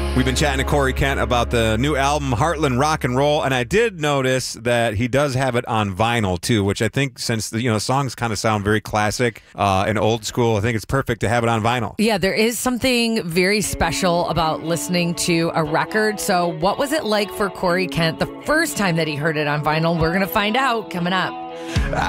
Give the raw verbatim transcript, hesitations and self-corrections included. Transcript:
We've been chatting to Corey Kent about the new album, Heartland Rock and Roll, and I did notice that he does have it on vinyl, too, which I think since the you know songs kind of sound very classic uh, and old school, I think it's perfect to have it on vinyl. Yeah, there is something very special about listening to a record. So what was it like for Corey Kent the first time that he heard it on vinyl? We're going to find out coming up.